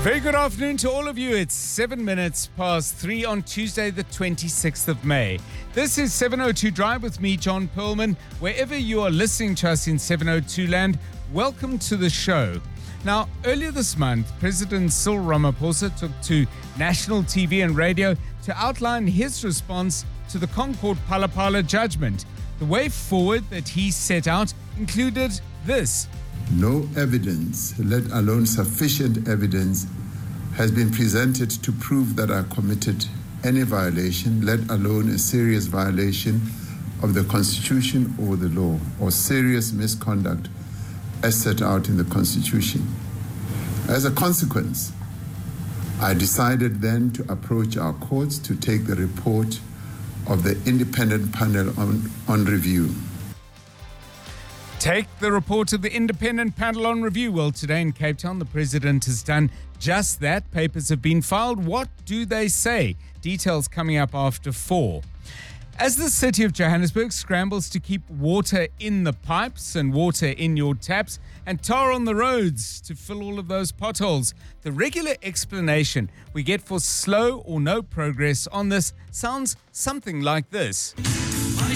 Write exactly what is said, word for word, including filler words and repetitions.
Very good afternoon to all of you. It's seven minutes past three on Tuesday, the twenty-sixth of May. This is seven oh two Drive with me, John Perlman. Wherever you are listening to us in seven oh two land, welcome to the show. Now, earlier this month, President Cyril Ramaphosa took to national T V and radio to outline his response to the Concord Phalaphala judgment. The way forward that he set out included this. No evidence, let alone sufficient evidence, has been presented to prove that I committed any violation, let alone a serious violation of the Constitution or the law, or serious misconduct as set out in the Constitution. As a consequence, I decided then to approach our courts to take the report of the independent panel on, on review. Take the report of the independent panel on review. Well, today in Cape Town, the president has done just that. Papers have been filed. What do they say? Details coming up after four. As the city of Johannesburg scrambles to keep water in the pipes and water in your taps and tar on the roads to fill all of those potholes, the regular explanation we get for slow or no progress on this sounds something like this.